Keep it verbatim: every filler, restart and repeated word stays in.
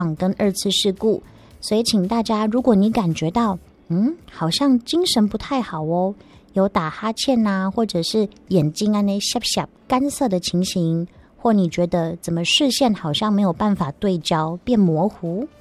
跟二次事故，所以请大家，如果你感觉到嗯，好像精神不太好哦，有打哈欠啊，或者是眼睛啊那瞎瞎干涩的情形，或你觉得怎么视线好像没有办法对焦，变模糊，